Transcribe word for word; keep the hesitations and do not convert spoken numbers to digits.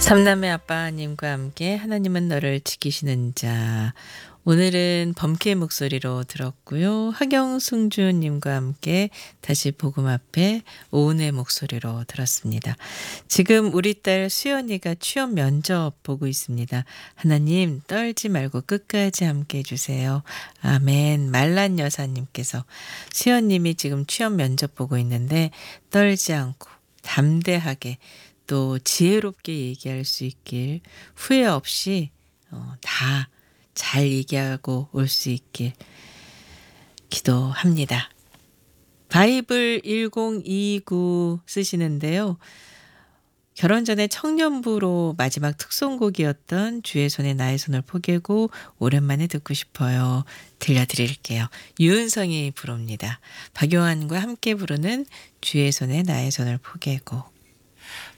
삼남매 아빠님과 함께 하나님은 너를 지키시는 자. 오늘은 범케의 목소리로 들었고요. 하경승주님과 함께 다시 복음 앞에 오은의 목소리로 들었습니다. 지금 우리 딸 수연이가 취업 면접 보고 있습니다. 하나님 떨지 말고 끝까지 함께 해주세요. 아멘. 말란 여사님께서 수연님이 지금 취업 면접 보고 있는데 떨지 않고 담대하게 또 지혜롭게 얘기할 수 있길 후회 없이 어, 다 잘 얘기하고 올 수 있길 기도합니다. 바이블 천이십구 쓰시는데요. 결혼 전에 청년부로 마지막 특송곡이었던 주의 손에 나의 손을 포개고 오랜만에 듣고 싶어요. 들려드릴게요. 유은성이 부릅니다. 박요한과 함께 부르는 주의 손에 나의 손을 포개고.